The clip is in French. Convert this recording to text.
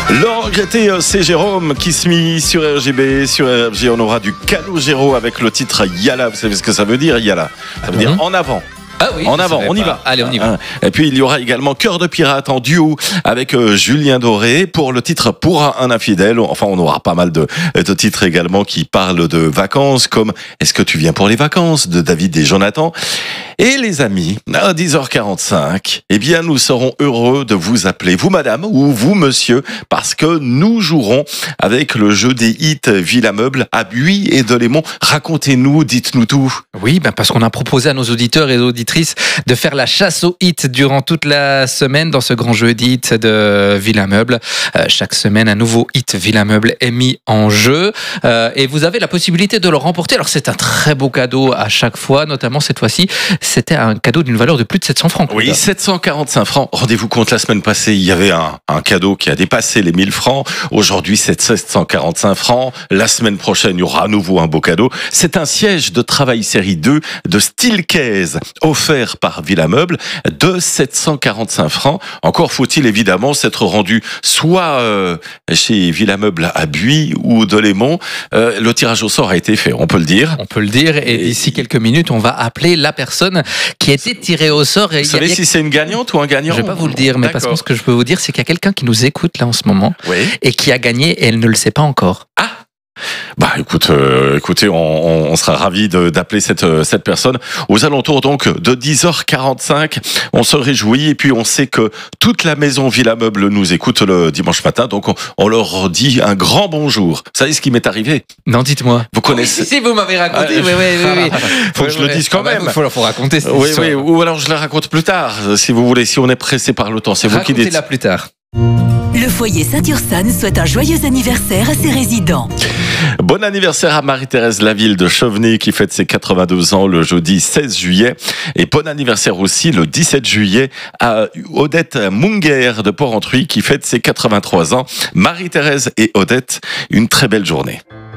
Le regretté, c'est Jérôme qui se mit sur RGB. Sur RG, on aura du Calogero avec le titre Yala. Vous savez ce que ça veut dire, Yala? Ça veut dire en avant. Ah oui, en avant, on y va. Allez, on y va. Et puis il y aura également Cœur de pirate en duo avec Julien Doré pour le titre Pour un infidèle. Enfin, on aura pas mal de titres également qui parlent de vacances, comme Est-ce que tu viens pour les vacances de David et Jonathan. Et les amis, à 10h45, eh bien, nous serons heureux de vous appeler, vous madame ou vous monsieur, parce que nous jouerons avec le jeu des hits Villa Meuble à Buis et Delémont. Racontez-nous, dites-nous tout. Oui, parce qu'on a proposé à nos auditeurs et auditrices de faire la chasse aux hits durant toute la semaine dans ce grand jeu d'hits de Villa Meuble. Chaque semaine, un nouveau hit Villa Meuble est mis en jeu et vous avez la possibilité de le remporter. Alors, c'est un très beau cadeau à chaque fois, notamment cette fois-ci. C'était un cadeau d'une valeur de plus de 700 francs. Oui, 745 francs. Rendez-vous compte, la semaine passée, il y avait un cadeau qui a dépassé les 1000 francs. Aujourd'hui, c'est 745 francs. La semaine prochaine, il y aura à nouveau un beau cadeau. C'est un siège de travail série 2 de Steelcase offert par Villa Meuble de 745 francs. Encore faut-il évidemment s'être rendu soit chez Villa Meuble à Buis ou Delémont. Le tirage au sort a été fait, on peut le dire. On peut le dire. Et d'ici quelques minutes, on va appeler la personne qui a été tirée au sort. Et vous savez si c'est une gagnante ou un gagnant? Je ne vais pas vous le dire, mais parce que ce que je peux vous dire, c'est qu'il y a quelqu'un qui nous écoute là en ce moment et qui a gagné et elle ne le sait pas encore. Ah! Bah écoutez, on sera ravis d'appeler cette personne aux alentours donc de 10h45. On se réjouit et puis on sait que toute la maison Villa Meuble nous écoute le dimanche matin, donc on leur dit un grand bonjour. Vous savez ce qui m'est arrivé? Non, dites-moi. Vous connaissez? Si vous m'avez raconté. Oui. Faut que je le dise quand même. Faut raconter. Oui. Ou alors je la raconte plus tard, si vous voulez. Si on est pressé par le temps, c'est vous qui dites. Racontez-la plus tard. Le foyer Saint-Ursanne souhaite un joyeux anniversaire à ses résidents. Bon anniversaire à Marie-Thérèse Laville de Chauvenay qui fête ses 82 ans le jeudi 16 juillet. Et bon anniversaire aussi le 17 juillet à Odette Munger de Porrentruy qui fête ses 83 ans. Marie-Thérèse et Odette, une très belle journée.